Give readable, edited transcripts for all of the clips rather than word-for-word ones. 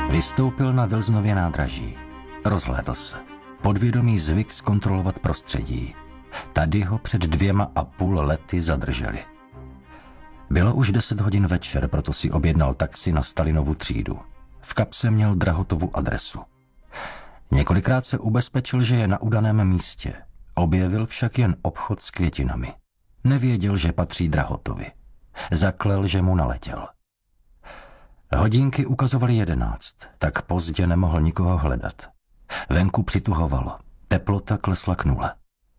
Vystoupil na Wilsonově nádraží. Rozhlédl se. Podvědomý zvyk zkontrolovat prostředí. Tady ho před 2,5 lety zadrželi. Bylo už 10 hodin večer, proto si objednal taxi na Stalinovu třídu. V kapse měl Drahotovu adresu. Několikrát se ubezpečil, že je na udaném místě. Objevil však jen obchod s květinami. Nevěděl, že patří Drahotovi. Zaklel, že mu naletěl. Hodinky ukazovaly 11, tak pozdě nemohl nikoho hledat. Venku přituhovalo, teplota klesla k 0.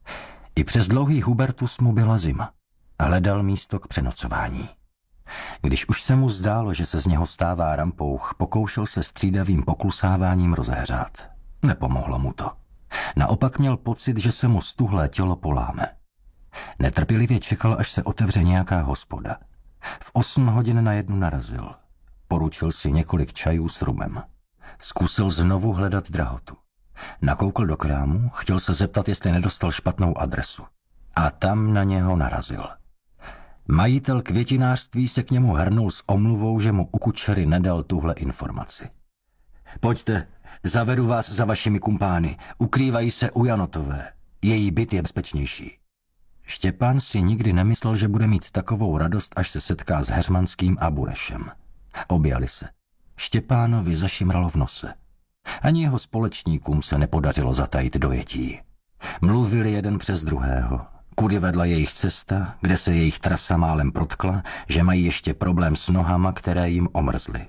I přes dlouhý Hubertus mu byla zima. Hledal místo k přenocování. Když už se mu zdálo, že se z něho stává rampouch, pokoušel se střídavým poklusáváním rozehřát. Nepomohlo mu to. Naopak měl pocit, že se mu stuhlé tělo poláme. Netrpělivě čekal, až se otevře nějaká hospoda. V 8 hodin na jednu narazil. Poručil si několik čajů s rumem. Zkusil znovu hledat Drahotu. Nakoukl do krámu, chtěl se zeptat, jestli nedostal špatnou adresu. A tam na něho narazil. Majitel květinářství se k němu hrnul s omluvou, že mu u kučery nedal tuhle informaci. Pojďte, zavedu vás za vašimi kumpány. Ukrývají se u Janotové. Její byt je bezpečnější. Štěpán si nikdy nemyslel, že bude mít takovou radost, až se setká s Heřmanským a Burešem. Objali se. Štěpánovi zašimralo v nose. Ani jeho společníkům se nepodařilo zatajit dojetí. Mluvili jeden přes druhého. Kudy vedla jejich cesta, kde se jejich trasa málem protkla, že mají ještě problém s nohama, které jim omrzly.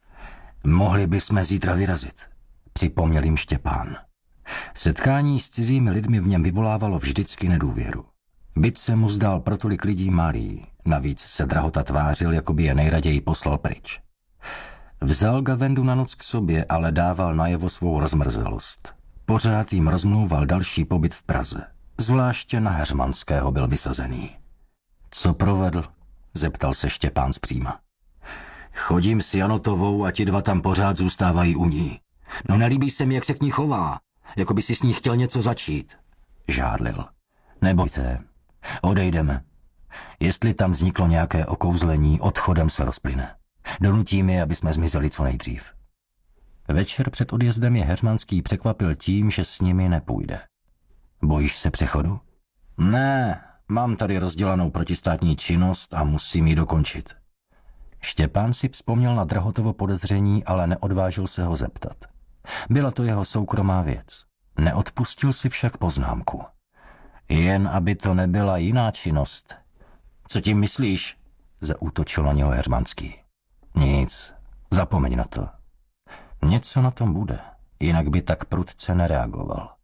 Mohli bychom zítra vyrazit, připomněl jim Štěpán. Setkání s cizími lidmi v něm vyvolávalo vždycky nedůvěru. Byt se mu zdál pro tolik lidí malý, navíc se Drahota tvářil, jako by je nejraději poslal pryč. Vzal Gavendu na noc k sobě, ale dával najevo svou rozmrzelost. Pořád jim rozmlouval další pobyt v Praze. Zvláště na Heřmanského byl vysazený. Co provedl? Zeptal se Štěpán zpříma. Chodím s Janotovou a ti dva tam pořád zůstávají u ní. No nelíbí se mi, jak se k ní chová. Jako by si s ní chtěl něco začít. Žádlil. Nebojte, odejdeme. Jestli tam vzniklo nějaké okouzlení, odchodem se rozplyne. Donutím je, aby jsme zmizeli co nejdřív. Večer před odjezdem je Heřmanský překvapil tím, že s nimi nepůjde. Bojíš se přechodu? Ne, mám tady rozdělanou protistátní činnost a musím ji dokončit. Štěpán si vzpomněl na Drahotovo podezření, ale neodvážil se ho zeptat. Byla to jeho soukromá věc. Neodpustil si však poznámku. Jen aby to nebyla jiná činnost. Co tím myslíš? Zaútočil na něho Heřmanský. Nic, zapomeň na to. Něco na tom bude, jinak by tak prudce nereagoval.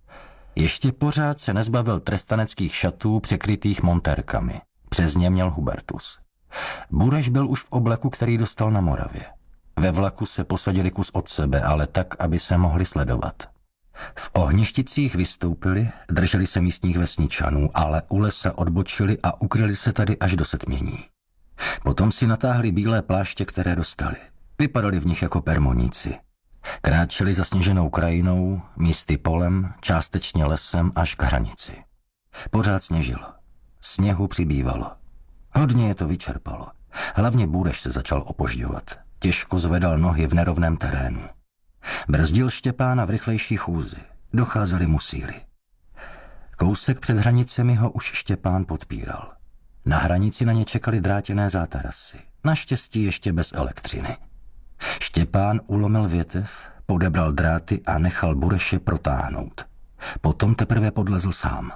Ještě pořád se nezbavil trestaneckých šatů překrytých montérkami. Přes ně měl Hubertus. Bureš byl už v obleku, který dostal na Moravě. Ve vlaku se posadili kus od sebe, ale tak, aby se mohli sledovat. V Ohništicích vystoupili, drželi se místních vesničanů, ale u lesa odbočili a ukryli se tady až do setmění. Potom si natáhli bílé pláště, které dostali. Vypadali v nich jako permoníci. Kráčeli zasněženou krajinou, místy polem, částečně lesem až k hranici. Pořád sněžilo. Sněhu přibývalo. Hodně je to vyčerpalo. Hlavně Bureš se začal opožďovat. Těžko zvedal nohy v nerovném terénu. Brzdil Štěpána v rychlejší chůzi. Docházely mu síly. Kousek před hranicemi ho už Štěpán podpíral. Na hranici na ně čekaly drátěné zátarasy. Naštěstí ještě bez elektřiny. Štěpán ulomil větev, podebral dráty a nechal Bureše protáhnout. Potom teprve podlezl sám.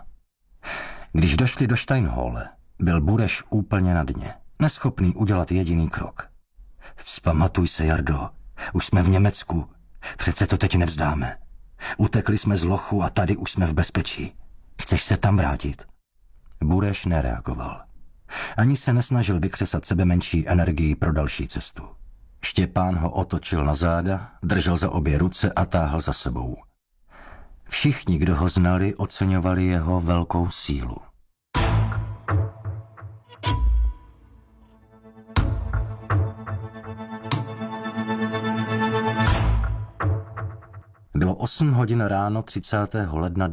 Když došli do Steinhole, byl Bureš úplně na dně, neschopný udělat jediný krok. Vzpamatuj se, Jardo, už jsme v Německu, přece to teď nevzdáme. Utekli jsme z lochu a tady už jsme v bezpečí. Chceš se tam vrátit? Bureš nereagoval. Ani se nesnažil vykřesat sebe menší energii pro další cestu. Štěpán ho otočil na záda, držel za obě ruce a táhl za sebou. Všichni, kdo ho znali, oceňovali jeho velkou sílu. Bylo 8 hodin ráno 30. ledna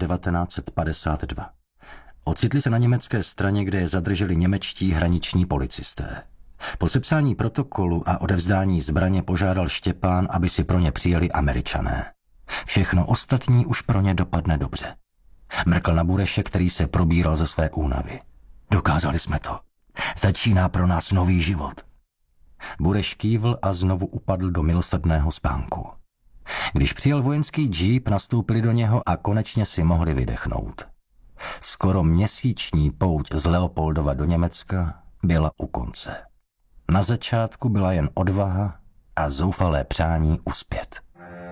1952. Ocitli se na německé straně, kde je zadrželi němečtí hraniční policisté. Po sepsání protokolu a odevzdání zbraně požádal Štěpán, aby si pro ně přijeli Američané. Všechno ostatní už pro ně dopadne dobře. Mrkl na Bureše, který se probíral ze své únavy. Dokázali jsme to. Začíná pro nás nový život. Bureš kývl a znovu upadl do milosrdného spánku. Když přijel vojenský džíp, nastoupili do něho a konečně si mohli vydechnout. Skoro měsíční pouť z Leopoldova do Německa byla u konce. Na začátku byla jen odvaha a zoufalé přání uspět.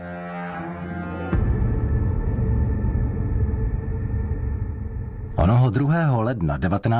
Onoho 2. ledna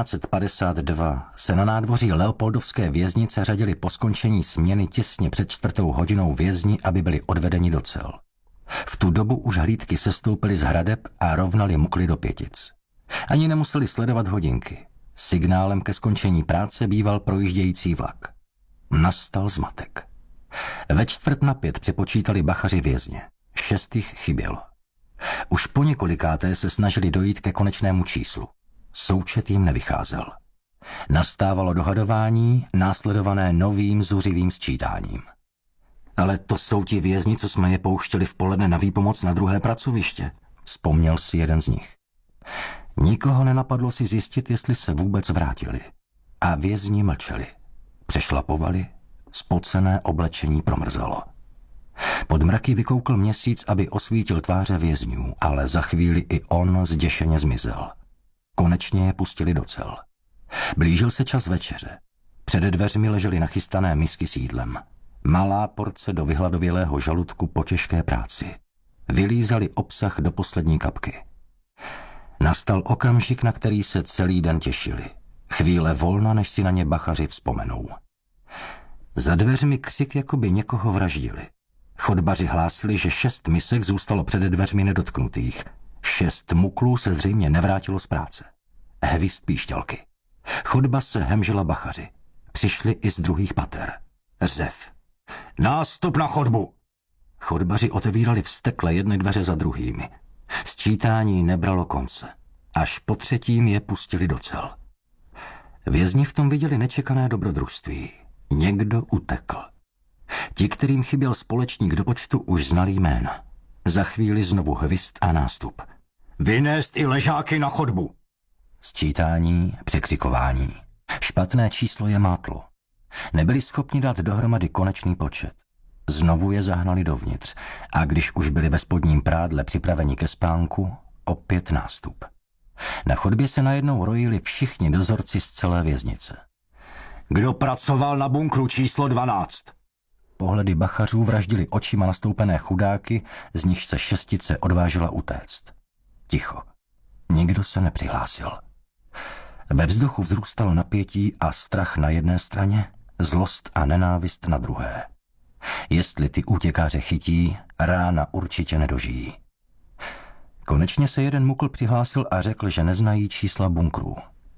1952 se na nádvoří Leopoldovské věznice řadili po skončení směny těsně před 4:00 vězni, aby byli odvedeni do cel. V tu dobu už hlídky sestoupily z hradeb a rovnali mukly do pětic. Ani nemuseli sledovat hodinky. Signálem ke skončení práce býval projíždějící vlak. Nastal zmatek. Ve 4:45 připočítali bachaři vězně. 6 jich chybělo. Už po několikáté se snažili dojít ke konečnému číslu. Součet jim nevycházel. Nastávalo dohadování, následované novým zuřivým sčítáním. Ale to jsou ti vězni, co jsme je pouštěli v poledne na výpomoc na druhé pracoviště, vzpomněl si jeden z nich. Nikoho nenapadlo si zjistit, jestli se vůbec vrátili. A vězni mlčeli. Přešlapovali, spocené oblečení promrzelo. Pod mraky vykoukl měsíc, aby osvítil tváře vězňů, ale za chvíli i on zděšeně zmizel. Konečně je pustili do cel. Blížil se čas večeře. Před dveřmi ležely nachystané misky s jídlem. Malá porce do vyhladovělého žaludku po těžké práci. Vylízali obsah do poslední kapky. Nastal okamžik, na který se celý den těšili. Chvíle volna, než si na ně bachaři vzpomenou. Za dveřmi křik, jako by někoho vraždili. Chodbaři hlásili, že 6 misek zůstalo před dveřmi nedotknutých. 6 muklů se zřejmě nevrátilo z práce. Hvist píšťalky. Chodba se hemžila bachaři. Přišli i z druhých pater. Řev. Nástup na chodbu! Chodbaři otevírali vztekle jedny dveře za druhými. Sčítání nebralo konce. Až po 3. je pustili do cel. Vězni v tom viděli nečekané dobrodružství. Někdo utekl. Ti, kterým chyběl společník do počtu, už znali jména. Za chvíli znovu hvist a nástup. Vynést i ležáky na chodbu! Sčítání, překřikování. Špatné číslo je mátlo. Nebyli schopni dát dohromady konečný počet. Znovu je zahnali dovnitř a když už byli ve spodním prádle připraveni ke spánku, opět nástup. Na chodbě se najednou rojili všichni dozorci z celé věznice. Kdo pracoval na bunkru číslo 12? Pohledy bachařů vraždili očima nastoupené chudáky, z nich se 6 odvážila utéct. Ticho. Nikdo se nepřihlásil. Ve vzduchu vzrůstalo napětí a strach na jedné straně, zlost a nenávist na druhé. Jestli ty útěkáře chytí, rána určitě nedožijí. Konečně se jeden mukl přihlásil a řekl, že neznají čísla bunkrů.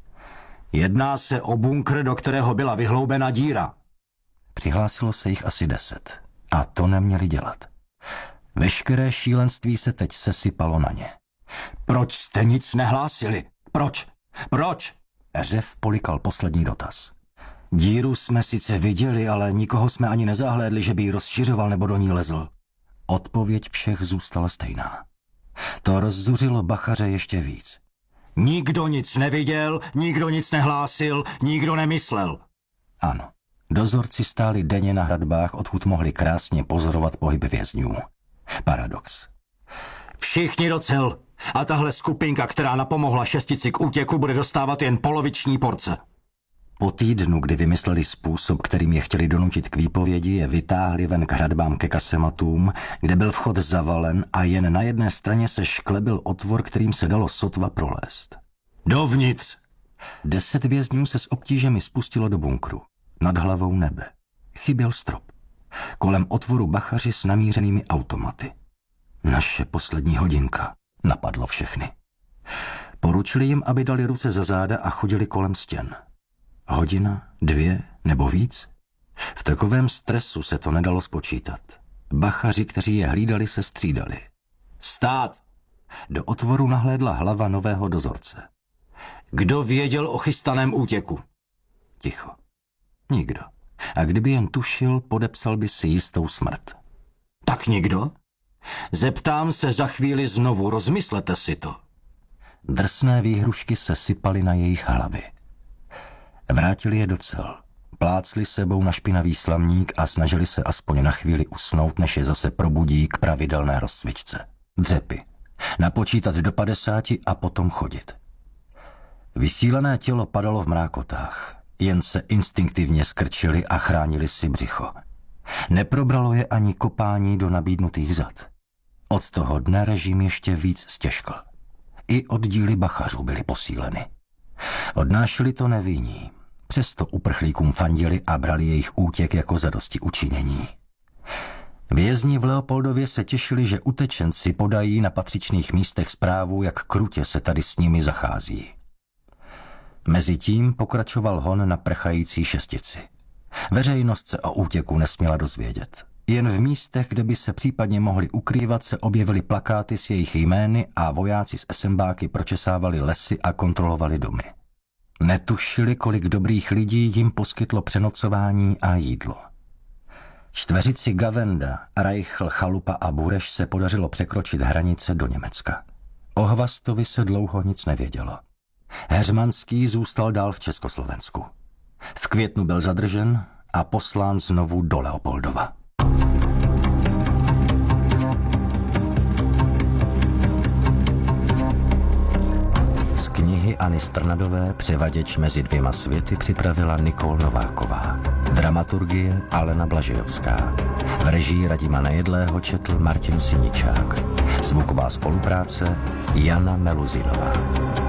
Jedná se o bunkr, do kterého byla vyhloubena díra. Přihlásilo se jich asi 10. A to neměli dělat. Veškeré šílenství se teď sesypalo na ně. Proč jste nic nehlásili? Proč? Proč? Řev polikal poslední dotaz. Díru jsme sice viděli, ale nikoho jsme ani nezahlédli, že by ji rozšiřoval nebo do ní lezl. Odpověď všech zůstala stejná. To rozzuřilo bachaře ještě víc. Nikdo nic neviděl, nikdo nic nehlásil, nikdo nemyslel. Ano, dozorci stáli denně na hradbách, odkud mohli krásně pozorovat pohyb vězňů. Paradox. Všichni do cel a tahle skupinka, která napomohla 6 k útěku, bude dostávat jen poloviční porce. Po týdnu, kdy vymysleli způsob, kterým je chtěli donutit k výpovědi, je vytáhli ven k hradbám ke kasematům, kde byl vchod zavalen a jen na jedné straně se šklebil otvor, kterým se dalo sotva prolézt. Dovnitř! 10 vězňů se s obtížemi spustilo do bunkru. Nad hlavou nebe. Chyběl strop. Kolem otvoru bachaři s namířenými automaty. Naše poslední hodinka. Napadlo všechny. Poručili jim, aby dali ruce za záda a chodili kolem stěn. Hodina, 2 nebo víc? V takovém stresu se to nedalo spočítat. Bachaři, kteří je hlídali, se střídali. Stát! Do otvoru nahlédla hlava nového dozorce. Kdo věděl o chystaném útěku? Ticho. Nikdo. A kdyby jen tušil, podepsal by si jistou smrt. Tak nikdo? Zeptám se za chvíli znovu, rozmyslete si to. Drsné výhrušky se sypaly na jejich hlavy. Vrátili je do cel. Plácli sebou na špinavý slamník a snažili se aspoň na chvíli usnout, než je zase probudí k pravidelné rozcvičce. Dřepy. Napočítat do 50 a potom chodit. Vysílené tělo padalo v mrákotách. Jen se instinktivně skrčili a chránili si břicho. Neprobralo je ani kopání do nabídnutých zad. Od toho dne režim ještě víc stěžkl. I oddíly bachařů byly posíleny. Odnášeli to nevinní. Přesto uprchlíkům fandili a brali jejich útěk jako zadosti učinění. Vězni v Leopoldově se těšili, že utečenci podají na patřičných místech zprávu, jak krutě se tady s nimi zachází. Mezitím pokračoval hon na prchající šestici. Veřejnost se o útěku nesměla dozvědět. Jen v místech, kde by se případně mohli ukrývat, se objevily plakáty s jejich jmény a vojáci z SMBáky pročesávali lesy a kontrolovali domy. Netušili, kolik dobrých lidí jim poskytlo přenocování a jídlo. Čtveřici Gavenda, Reichl, Chalupa a Bureš se podařilo překročit hranice do Německa. O Hvastovi se dlouho nic nevědělo. Heřmanský zůstal dál v Československu. V květnu byl zadržen a poslán znovu do Leopoldova. Z knihy Anny Strnadové Převaděč mezi dvěma světy připravila Nikol Nováková. Dramaturgie Alena Blažejovská. V režii Radima Nejedlého četl Martin Siničák. Zvuková spolupráce Jana Meluzinová.